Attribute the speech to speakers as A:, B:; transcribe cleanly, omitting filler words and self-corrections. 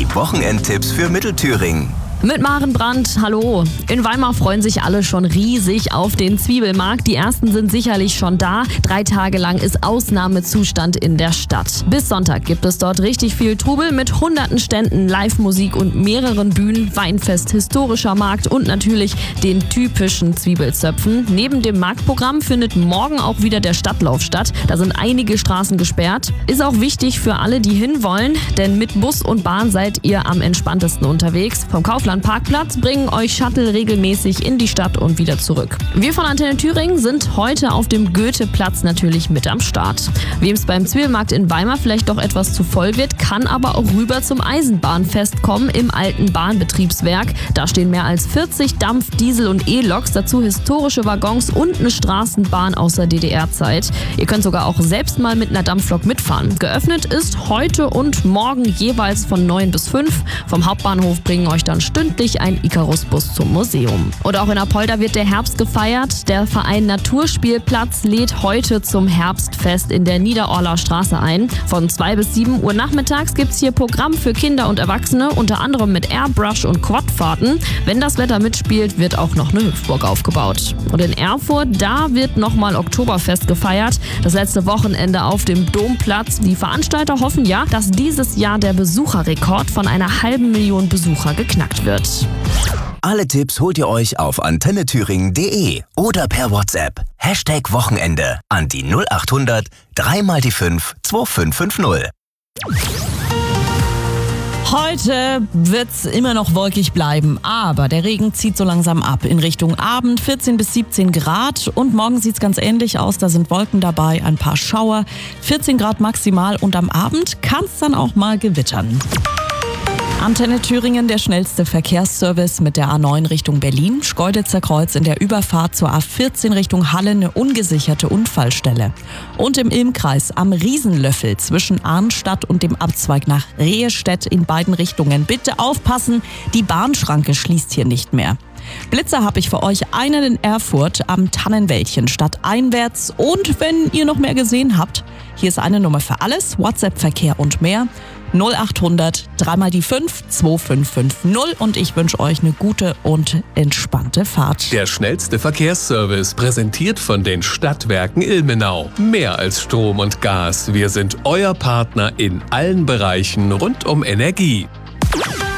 A: Die Wochenendtipps für Mittelthüringen.
B: Mit Maren Brandt, hallo. In Weimar freuen sich alle schon riesig auf den Zwiebelmarkt. Die ersten sind sicherlich schon da. 3 Tage lang ist Ausnahmezustand in der Stadt. Bis Sonntag gibt es dort richtig viel Trubel mit hunderten Ständen, Live-Musik und mehreren Bühnen, Weinfest, historischer Markt und natürlich den typischen Zwiebelzöpfen. Neben dem Marktprogramm findet morgen auch wieder der Stadtlauf statt. Da sind einige Straßen gesperrt. Ist auch wichtig für alle, die hinwollen, denn mit Bus und Bahn seid ihr am entspanntesten unterwegs. Vom Parkplatz bringen euch Shuttle regelmäßig in die Stadt und wieder zurück. Wir von Antenne Thüringen sind heute auf dem Goetheplatz natürlich mit am Start. Wem es beim Zwiebelmarkt in Weimar vielleicht doch etwas zu voll wird, kann aber auch rüber zum Eisenbahnfest kommen im alten Bahnbetriebswerk. Da stehen mehr als 40 Dampf-, Diesel- und E-Loks, dazu historische Waggons und eine Straßenbahn aus der DDR-Zeit. Ihr könnt sogar auch selbst mal mit einer Dampflok mitfahren. Geöffnet ist heute und morgen jeweils von 9 bis 5. Vom Hauptbahnhof bringen euch dann stündlich ein Icarus-Bus zum Museum. Und auch in Apolda wird der Herbst gefeiert. Der Verein Naturspielplatz lädt heute zum Herbstfest in der Niederorler Straße ein. Von 2 bis 7 Uhr nachmittags gibt es hier Programm für Kinder und Erwachsene, unter anderem mit Airbrush und Quadfahrten. Wenn das Wetter mitspielt, wird auch noch eine Hüpfburg aufgebaut. Und in Erfurt, da wird nochmal Oktoberfest gefeiert. Das letzte Wochenende auf dem Domplatz. Die Veranstalter hoffen ja, dass dieses Jahr der Besucherrekord von 500.000 Besucher geknackt wird.
A: Alle Tipps holt ihr euch auf antennethüringen.de oder per WhatsApp. #Wochenende an die 0800 3x5 2550.
C: Heute wird's immer noch wolkig bleiben, aber der Regen zieht so langsam ab in Richtung Abend, 14 bis 17 Grad und morgen sieht's ganz ähnlich aus, da sind Wolken dabei, ein paar Schauer, 14 Grad maximal und am Abend kann's dann auch mal gewittern. Antenne Thüringen, der schnellste Verkehrsservice mit der A9 Richtung Berlin. Schkeuditzer Kreuz in der Überfahrt zur A14 Richtung Halle eine ungesicherte Unfallstelle. Und im Ilmkreis am Riesenlöffel zwischen Arnstadt und dem Abzweig nach Rehestedt in beiden Richtungen. Bitte aufpassen, die Bahnschranke schließt hier nicht mehr. Blitzer habe ich für euch, einen in Erfurt am Tannenwäldchen stadteinwärts. Und wenn ihr noch mehr gesehen habt, hier ist eine Nummer für alles, WhatsApp-Verkehr und mehr. 0800 3x5 2550 und ich wünsche euch eine gute und entspannte Fahrt.
D: Der schnellste Verkehrsservice, präsentiert von den Stadtwerken Ilmenau. Mehr als Strom und Gas, wir sind euer Partner in allen Bereichen rund um Energie.